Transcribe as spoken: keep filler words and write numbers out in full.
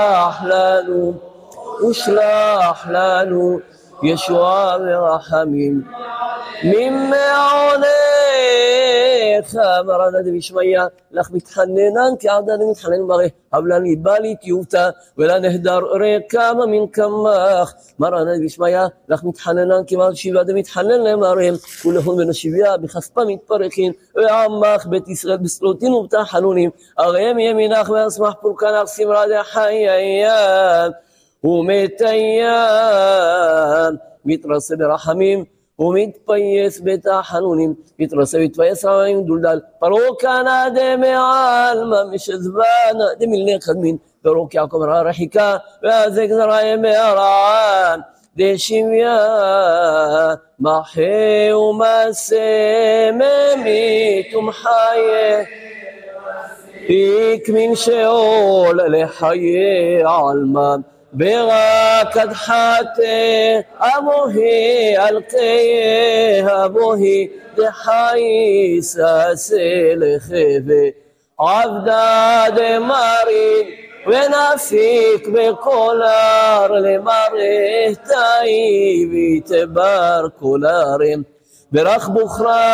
לנו ושלח לנו ישועה ורחמים ממעונך. מרנה דבישמיא לך מתחננן כעדה דמתחנן מראה הבלן ליבה להתיובתה ולנהדר רקמה מן כמך. מרנה דבישמיא לך מתחננן כמעט שבעה דמתחנן למראה ולהון בן השביה בכספה מתפרחין ועמך בית ישראל בסלוטין ובתחנונים הרי מימינך ואשמח פורקנך סמרה דחייהם ומתיים מתרסה ברחמים ומתפייס בתחנונים מתרסה מתפייס רעים דולדל פרוקנה דמעל ממש זבנה דמילני חדמין פרוק יעקב רעה רחיקה והזק זרעי מהרען דשמיה מחה ומסה ממית ומחיה יקמין שאול לחיי עלמה ברק הדחתה אבוהי אלקי אבוהי דחי ססה לחווה עבדה דמרים ונפיק בקולר למרתאי ויתבר קולרים ברך בוכרה